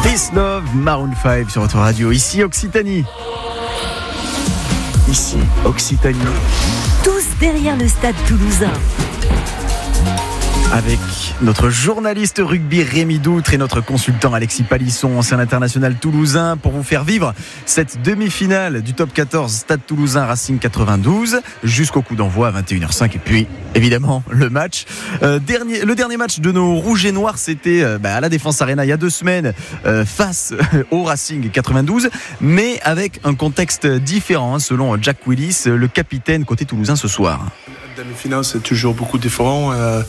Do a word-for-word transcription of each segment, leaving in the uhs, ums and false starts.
This Love, Maroon cinq sur votre radio. Ici Occitanie. Ici Occitanie. Tous derrière le stade toulousain. Avec notre journaliste rugby Rémi Doutre et notre consultant Alexis Palisson, ancien international toulousain, pour vous faire vivre cette demi-finale du top quatorze Stade Toulousain Racing quatre-vingt-douze jusqu'au coup d'envoi à vingt et une heures cinq. Et puis évidemment le match euh, dernier, le dernier match de nos rouges et noirs, c'était euh, bah, à la Défense Arena il y a deux semaines euh, face au Racing quatre-vingt-douze, mais avec un contexte différent hein, selon Jack Willis, le capitaine côté toulousain ce soir. La demi-finale, c'est toujours beaucoup différent. Euh,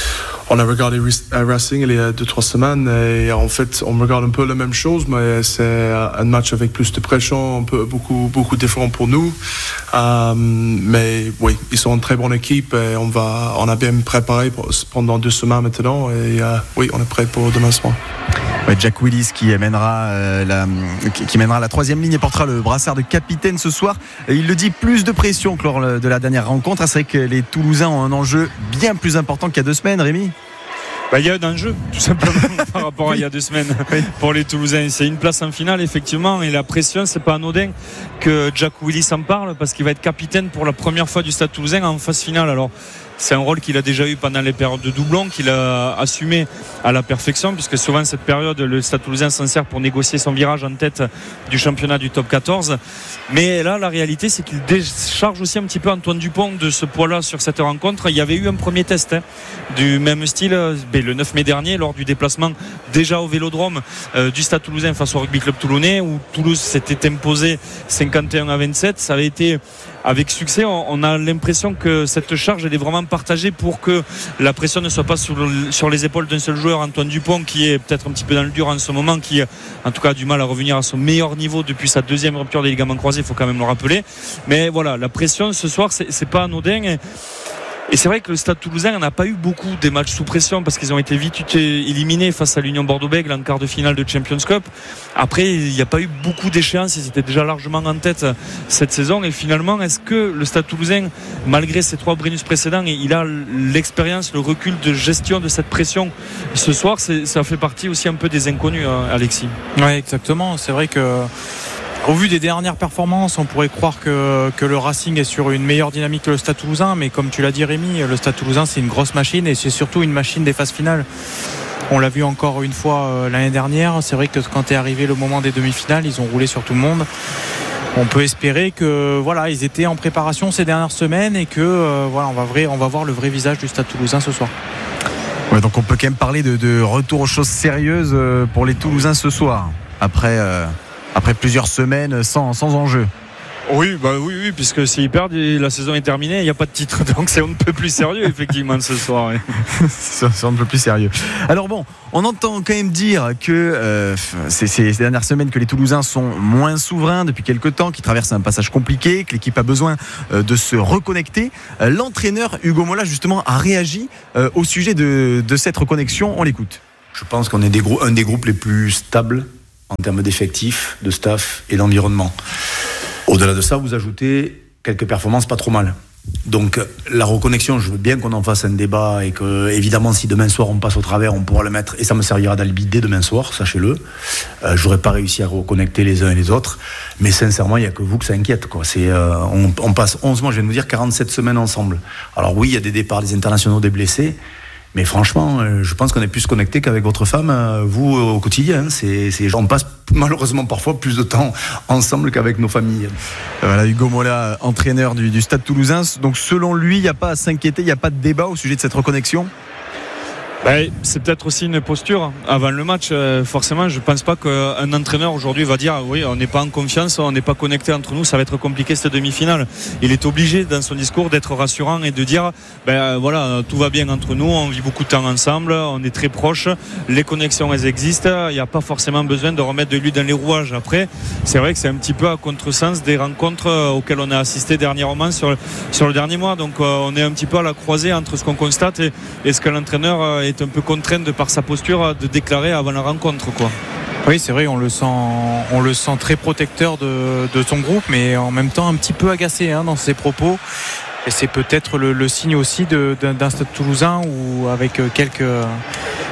on a regardé Racing il y a deux trois semaines et en fait, on regarde un peu la même chose, mais c'est un match avec plus de pression, un peu beaucoup beaucoup différent pour nous. Euh, mais oui, ils sont une très bonne équipe et on va, on a bien préparé pendant deux semaines maintenant et euh, oui, on est prêt pour demain soir. Ouais, Jack Willis qui mènera euh, la qui mènera la troisième ligne et portera le brassard de capitaine ce soir. Il le dit, plus de pression que lors de la dernière rencontre. C'est vrai que les Toulousains ont un enjeu bien plus important qu'il y a deux semaines, Rémi. Bah, il y a un enjeu tout simplement par rapport à il y a deux semaines oui. Pour les Toulousains. C'est une place en finale effectivement, et la pression, c'est pas anodin que Jack Willis en parle, parce qu'il va être capitaine pour la première fois du Stade Toulousain en phase finale. Alors c'est un rôle qu'il a déjà eu pendant les périodes de doublons, qu'il a assumé à la perfection, puisque souvent cette période, le Stade Toulousain s'en sert pour négocier son virage en tête du championnat du top quatorze. Mais là, la réalité, c'est qu'il décharge aussi un petit peu Antoine Dupont de ce poids-là sur cette rencontre. Il y avait eu un premier test hein, du même style le neuf mai dernier, lors du déplacement déjà au Vélodrome euh, du Stade Toulousain face au Rugby Club Toulonnais, où Toulouse s'était imposé cinquante et un à vingt-sept. Ça avait été avec succès. On a l'impression que cette charge, elle est vraiment partagée pour que la pression ne soit pas sur, le, sur les épaules d'un seul joueur, Antoine Dupont, qui est peut-être un petit peu dans le dur en ce moment, qui en tout cas a du mal à revenir à son meilleur niveau depuis sa deuxième rupture des ligaments croisés, il faut quand même le rappeler. Mais voilà, la pression ce soir, c'est, c'est pas anodin. Et, Et c'est vrai que le Stade Toulousain n'a pas eu beaucoup des matchs sous pression, parce qu'ils ont été vite éliminés face à l'Union Bordeaux-Bègles en quart de finale de Champions Cup. Après, il n'y a pas eu beaucoup d'échéances, ils étaient déjà largement en tête cette saison. Et finalement, est-ce que le Stade Toulousain, malgré ses trois Brennus précédents, il a l'expérience, le recul de gestion de cette pression ce soir? c'est, Ça fait partie aussi un peu des inconnus, Alexis. Oui, exactement. C'est vrai que au vu des dernières performances, on pourrait croire que, que le Racing est sur une meilleure dynamique que le Stade Toulousain, mais comme tu l'as dit Rémi, le Stade Toulousain c'est une grosse machine, et c'est surtout une machine des phases finales. On l'a vu encore une fois euh, l'année dernière. C'est vrai que quand est arrivé le moment des demi-finales, ils ont roulé sur tout le monde. On peut espérer que voilà, ils étaient en préparation ces dernières semaines, et que euh, voilà, on va, vrai, on va voir le vrai visage du Stade Toulousain ce soir. Ouais, donc on peut quand même parler de, de retour aux choses sérieuses pour les Toulousains ce soir, après euh... Après plusieurs semaines sans, sans enjeu. Oui, bah oui, oui, puisque s'ils perdent, la saison est terminée, il n'y a pas de titre, donc c'est un peu plus sérieux effectivement ce soir. C'est un peu plus sérieux. Alors bon, on entend quand même dire que euh, c'est ces dernières semaines que les Toulousains sont moins souverains depuis quelques temps, qu'ils traversent un passage compliqué, que l'équipe a besoin euh, de se reconnecter. Euh, l'entraîneur Hugo Mola justement a réagi euh, au sujet de, de cette reconnexion. On l'écoute. Je pense qu'on est des grou- un des groupes les plus stables en termes d'effectifs, de staff et d'environnement. Au-delà de ça, vous ajoutez quelques performances pas trop mal. Donc la reconnexion, je veux bien qu'on en fasse un débat, et que évidemment si demain soir on passe au travers, on pourra le mettre, et ça me servira d'alibi dès demain soir, sachez-le. Euh, j'aurais pas réussi à reconnecter les uns et les autres, mais sincèrement il n'y a que vous que ça inquiète, quoi. C'est, euh, on, on passe onze mois, je viens de vous dire, quarante-sept semaines ensemble. Alors oui, il y a des départs, des internationaux, des blessés, mais franchement, je pense qu'on est plus connecté qu'avec votre femme, vous, au quotidien. C'est, c'est, on passe malheureusement parfois plus de temps ensemble qu'avec nos familles. Voilà, Hugo Mola, entraîneur du, du Stade Toulousain. Donc selon lui, il n'y a pas à s'inquiéter, il n'y a pas de débat au sujet de cette reconnexion? Ben, c'est peut-être aussi une posture avant le match. Euh, forcément, je ne pense pas qu'un entraîneur aujourd'hui va dire oui, on n'est pas en confiance, on n'est pas connecté entre nous, ça va être compliqué cette demi-finale. Il est obligé dans son discours d'être rassurant et de dire ben voilà, tout va bien entre nous, on vit beaucoup de temps ensemble, on est très proches, les connexions elles existent, il n'y a pas forcément besoin de remettre de l'huile dans les rouages. Après, c'est vrai que c'est un petit peu à contresens des rencontres auxquelles on a assisté dernièrement sur, sur le dernier mois. Donc euh, on est un petit peu à la croisée entre ce qu'on constate et, et ce que l'entraîneur euh, est un peu contraint de par sa posture de déclarer avant la rencontre, quoi. Oui, c'est vrai, on le sent, on le sent très protecteur de, de son groupe, mais en même temps un petit peu agacé hein, dans ses propos. Et c'est peut-être le, le signe aussi de, d'un, d'un Stade Toulousain où, avec quelques,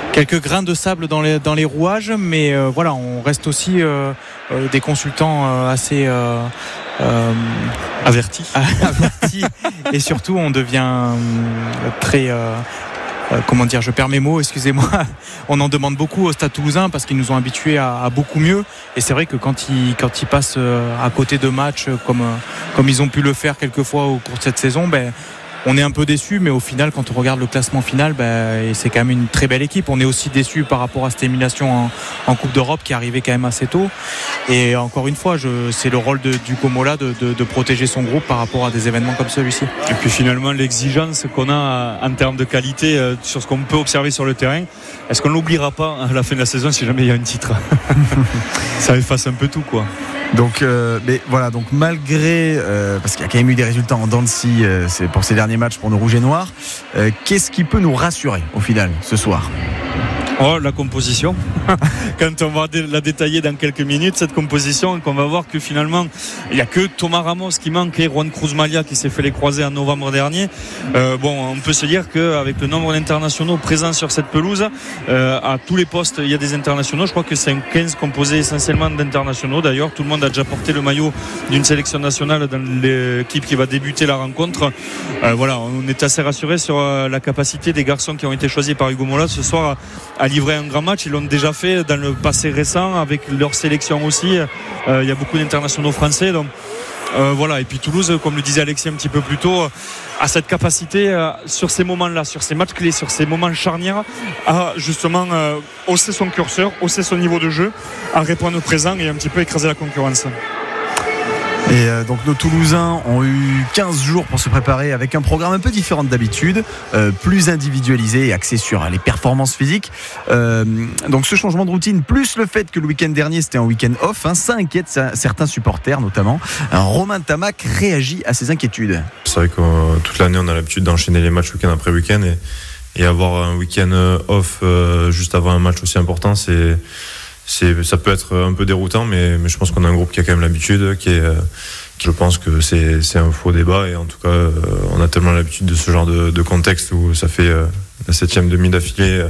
quelques grains de sable dans les, dans les rouages, mais euh, voilà, on reste aussi euh, euh, des consultants euh, assez euh, euh, avertis. avertis et surtout on devient euh, très euh, euh, comment dire, je perds mes mots, excusez-moi. On en demande beaucoup au Stade Toulousain parce qu'ils nous ont habitués à, à beaucoup mieux, et c'est vrai que quand ils, quand ils passent euh, à côté de matchs comme, euh, comme ils ont pu le faire quelquefois au cours de cette saison, ben on est un peu déçu, mais au final, quand on regarde le classement final, ben, c'est quand même une très belle équipe. On est aussi déçu par rapport à cette élimination en, en Coupe d'Europe qui est arrivée quand même assez tôt. Et encore une fois, je, c'est le rôle de, du Comola de, de, de protéger son groupe par rapport à des événements comme celui-ci. Et puis finalement, l'exigence qu'on a en termes de qualité euh, sur ce qu'on peut observer sur le terrain, est-ce qu'on ne l'oubliera pas à la fin de la saison si jamais il y a un titre? Ça efface un peu tout, quoi. Donc, euh, mais voilà, donc malgré, euh, parce qu'il y a quand même eu des résultats en dents de scie euh, c'est pour ces derniers matchs pour nos Rouges et Noirs, euh, qu'est-ce qui peut nous rassurer au final ce soir? Oh, la composition. Quand on va la détailler dans quelques minutes, cette composition, qu'on va voir que finalement, il n'y a que Thomas Ramos qui manque et Juan Cruz Malia qui s'est fait les croiser en novembre dernier. Euh, bon, on peut se dire qu'avec le nombre d'internationaux présents sur cette pelouse, euh, à tous les postes, il y a des internationaux. Je crois que c'est un quinze composé essentiellement d'internationaux. D'ailleurs, tout le monde a déjà porté le maillot d'une sélection nationale dans l'équipe qui va débuter la rencontre. Euh, voilà, on est assez rassuré sur euh, la capacité des garçons qui ont été choisis par Hugo Mola ce soir à, à livrer un grand match. Ils l'ont déjà fait dans le passé récent avec leur sélection aussi. Euh, il y a beaucoup d'internationaux français, donc euh, voilà. Et puis Toulouse, comme le disait Alexis un petit peu plus tôt, a cette capacité euh, sur ces moments-là, sur ces matchs clés, sur ces moments charnières, à justement euh, hausser son curseur, hausser son niveau de jeu, à répondre présent et un petit peu écraser la concurrence. Et euh, donc nos Toulousains ont eu quinze jours pour se préparer avec un programme un peu différent d'habitude, euh, plus individualisé et axé sur euh, les performances physiques. Euh, donc ce changement de routine, plus le fait que le week-end dernier c'était un week-end off, hein, ça inquiète ça, certains supporters notamment. Un Romain Tamac réagit à ces inquiétudes. C'est vrai que euh, toute l'année on a l'habitude d'enchaîner les matchs week-end après week-end, et, et avoir un week-end off euh, juste avant un match aussi important, c'est C'est, ça peut être un peu déroutant, mais, mais je pense qu'on a un groupe qui a quand même l'habitude, qui est, qui je pense que c'est, c'est un faux débat, et en tout cas, on a tellement l'habitude de ce genre de, de contexte où ça fait la septième demi d'affilée,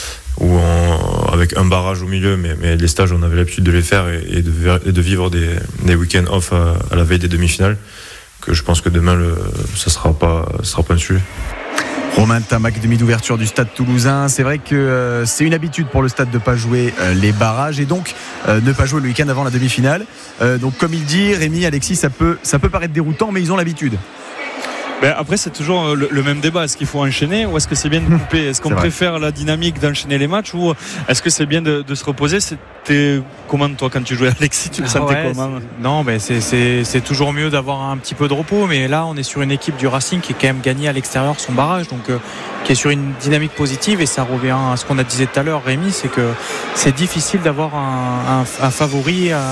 où on, avec un barrage au milieu, mais, mais les stages, on avait l'habitude de les faire et, et, de, et de vivre des, des week-ends off à, à la veille des demi-finales, que je pense que demain, le, ça sera pas, ça sera pas un sujet. Romain Tamac, demi d'ouverture du Stade Toulousain. C'est vrai que euh, c'est une habitude pour le Stade de ne pas jouer euh, les barrages et donc euh, ne pas jouer le week-end avant la demi-finale. Euh, donc comme il dit, Rémi, Alexis, ça peut, ça peut paraître déroutant, mais ils ont l'habitude. Ben après, c'est toujours le, le même débat. Est-ce qu'il faut enchaîner ou est-ce que c'est bien de couper? Est-ce qu'on c'est préfère vrai. La dynamique d'enchaîner les matchs ou est-ce que c'est bien de, de se reposer? C'était comment toi quand tu jouais, Alexis? Tu le sentais ouais, comment? Non, ben c'est, c'est, c'est toujours mieux d'avoir un petit peu de repos. Mais là, on est sur une équipe du Racing qui est quand même gagné à l'extérieur son barrage, donc euh, qui est sur une dynamique positive. Et ça revient à ce qu'on a disait tout à l'heure, Rémi, c'est que c'est difficile d'avoir un, un, un favori. À,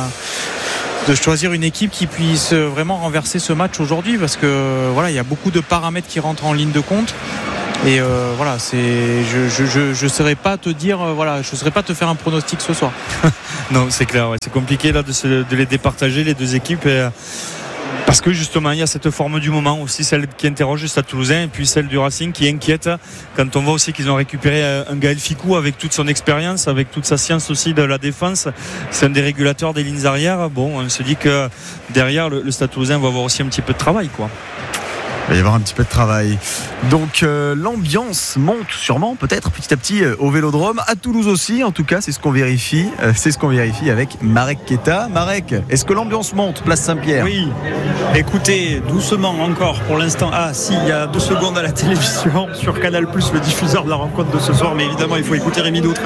de choisir une équipe qui puisse vraiment renverser ce match aujourd'hui, parce que voilà, il y a beaucoup de paramètres qui rentrent en ligne de compte. Et euh, voilà, c'est, je je je, je saurais pas te dire, euh, voilà, je saurais pas te faire un pronostic ce soir. Non, c'est clair, ouais. C'est compliqué là de, se, de les départager les deux équipes. Et, parce que justement il y a cette forme du moment aussi, celle qui interroge le Stade Toulousain, et puis celle du Racing qui inquiète quand on voit aussi qu'ils ont récupéré un Gaël Ficou avec toute son expérience, avec toute sa science aussi de la défense. C'est un des régulateurs des lignes arrière. Bon, on se dit que derrière le, le Stade Toulousain va avoir aussi un petit peu de travail, quoi. Il va y avoir un petit peu de travail. Donc euh, l'ambiance monte sûrement, peut-être petit à petit euh, au Vélodrome, à Toulouse aussi. En tout cas, c'est ce qu'on vérifie. Euh, c'est ce qu'on vérifie avec Marek Keita. Marek, est-ce que l'ambiance monte place Saint-Pierre? Oui. Écoutez, doucement encore pour l'instant. Ah, si, il y a deux secondes à la télévision sur Canal Plus, le diffuseur de la rencontre de ce soir. Mais évidemment, il faut écouter Rémi Doutre.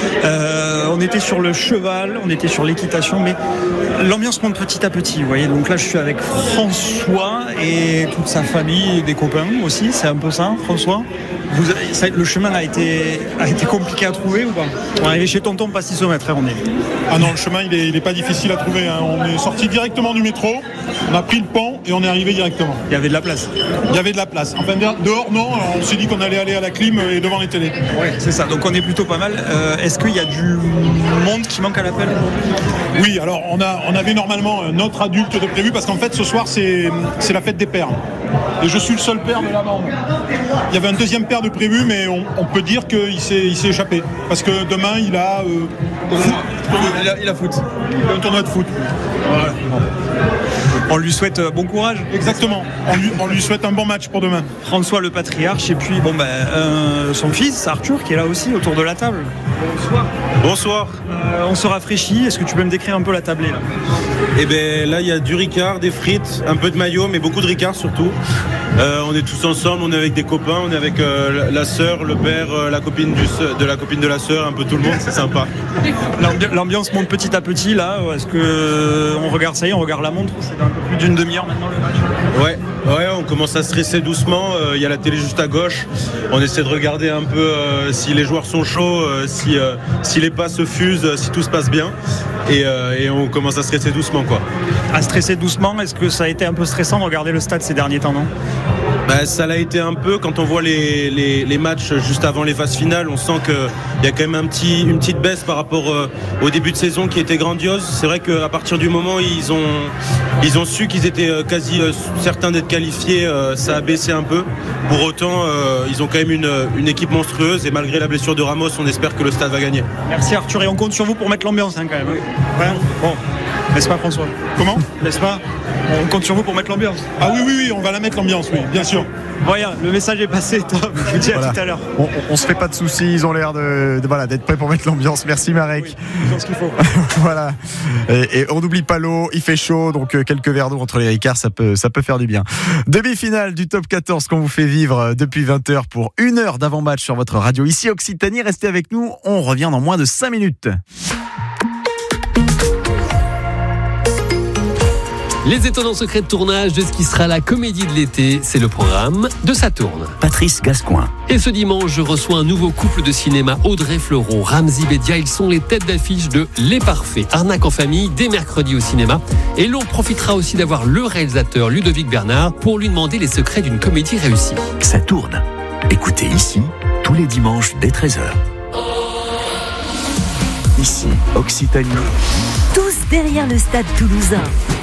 Euh, on était sur le cheval, on était sur l'équitation, mais l'ambiance monte petit à petit. Vous voyez, donc là, je suis avec François et toute sa famille. Et des copains aussi, c'est un peu ça, François. Vous avez, ça, le chemin a été, a été compliqué à trouver ou pas? On est arrivé chez Tonton Pastis-au-Maître, hein, on est. Ah non, le chemin il est, il est pas difficile à trouver, hein. On est sorti directement du métro, on a pris le pont et on est arrivé directement. Il y avait de la place. Il y avait de la place. Enfin dehors non, on s'est dit qu'on allait aller à la clim et devant les télés. Ouais, c'est ça. Donc on est plutôt pas mal. Euh, est-ce qu'il y a du monde qui manque à l'appel? Oui, alors on a, on avait normalement un autre adulte de prévu parce qu'en fait ce soir c'est, c'est la fête des pères. Et je suis le seul père de la bande. Il y avait un deuxième père faire de prévu, mais on, on peut dire qu'il s'est, il s'est échappé. Parce que demain, il a, euh, il a, il a foot. Il a un tournoi de foot. Voilà. On lui souhaite bon courage. Exactement. On lui, on lui souhaite un bon match pour demain. François le patriarche et puis bon ben euh, son fils Arthur qui est là aussi autour de la table. Bonsoir. Bonsoir. Euh, on se rafraîchit. Est-ce que tu peux me décrire un peu la tablée là? Eh ben là il y a du Ricard, des frites, un peu de maillot, mais beaucoup de Ricard surtout. Euh, on est tous ensemble, on est avec des copains, on est avec euh, la sœur, le père, euh, la copine du, de la copine de la sœur, un peu tout le monde, c'est sympa. L'ambi- l'ambiance monte petit à petit là. Est-ce que on regarde ça y est, on regarde la montre? C'est un peu plus d'une demi-heure maintenant le match. Ouais, ouais, on commence à stresser doucement. Il euh, y a la télé juste à gauche. On essaie de regarder un peu euh, si les joueurs sont chauds, euh, si, euh, si les passes se fusent, euh, si tout se passe bien. Et, euh, et on commence à stresser doucement, quoi. À stresser doucement. Est-ce que ça a été un peu stressant de regarder le stade ces derniers temps, non? Bah, ça l'a été un peu. Quand on voit les, les, les matchs juste avant les phases finales, on sent qu'il y a quand même un petit, une petite baisse par rapport euh, au début de saison qui était grandiose. C'est vrai qu'à partir du moment où ils ont, ils ont su qu'ils étaient euh, quasi euh, certains d'être qualifiés, euh, ça a baissé un peu. Pour autant, euh, ils ont quand même une, une équipe monstrueuse et malgré la blessure de Ramos, on espère que le stade va gagner. Merci Arthur et on compte sur vous pour mettre l'ambiance hein, quand même. Ouais. Bon, n'est-ce pas François? Comment? N'est-ce pas? On compte sur vous pour mettre l'ambiance. Ah oui, oui, oui, on va la mettre l'ambiance, oui, bien sûr. Voilà, le message est passé, Tom. Je vous dis Voilà. à tout à l'heure. On, on se fait pas de soucis, ils ont l'air de, de- voilà, d'être prêts pour mettre l'ambiance. Merci Marek. Oui, ils ont ce qu'il faut. Voilà. Et, et on n'oublie pas l'eau, il fait chaud, donc euh, quelques verres d'eau entre les Ricards, ça peut, ça peut faire du bien. Demi-finale du top quatorze qu'on vous fait vivre euh, depuis vingt heures pour une heure d'avant-match sur votre radio. Ici Occitanie, restez avec nous, on revient dans moins de cinq minutes. Les étonnants secrets de tournage de ce qui sera la comédie de l'été, c'est le programme de Ça tourne. Patrice Gascoin. Et ce dimanche, je reçois un nouveau couple de cinéma, Audrey Fleurot, Ramzy Bedia. Ils sont les têtes d'affiche de Les Parfaits, arnaque en famille, dès mercredi au cinéma. Et l'on profitera aussi d'avoir le réalisateur Ludovic Bernard pour lui demander les secrets d'une comédie réussie. Ça tourne. Écoutez ici, tous les dimanches dès treize heures. Ici, Occitanie. Tous derrière le stade toulousain.